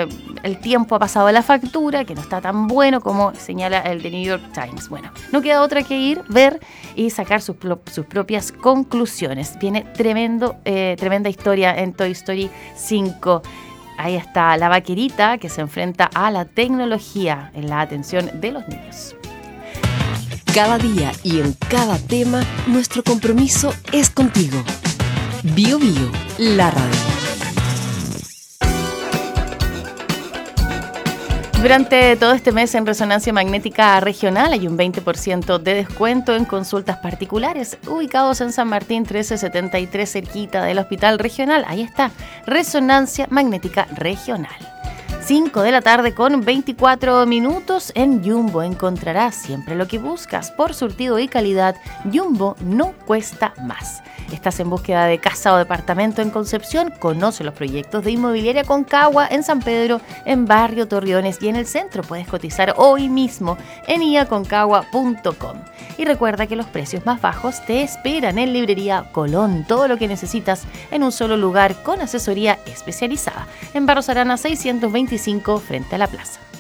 el tiempo ha pasado la factura, que no está tan bueno como señala el The New York Times. Bueno, no queda otra que ir, ver y sacar sus propias conclusiones. Viene tremenda historia en Toy Story 5. Ahí está la vaquerita que se enfrenta a la tecnología en la atención de los niños. Cada día y en cada tema, nuestro compromiso es contigo. Bio Bio, la radio. Durante todo este mes en Resonancia Magnética Regional hay un 20% de descuento en consultas particulares ubicados en San Martín 1373, cerquita del Hospital Regional. Ahí está, Resonancia Magnética Regional. 5 de la tarde con 24 minutos. En Jumbo encontrarás siempre lo que buscas. Por surtido y calidad, Jumbo no cuesta más. ¿Estás en búsqueda de casa o departamento en Concepción? Conoce los proyectos de Inmobiliaria Concagua en San Pedro, en Barrio Torreones y en el centro. Puedes cotizar hoy mismo en iaconcagua.com. Y recuerda que los precios más bajos te esperan en Librería Colón. Todo lo que necesitas en un solo lugar con asesoría especializada. En Barros Arana 625 frente a la plaza.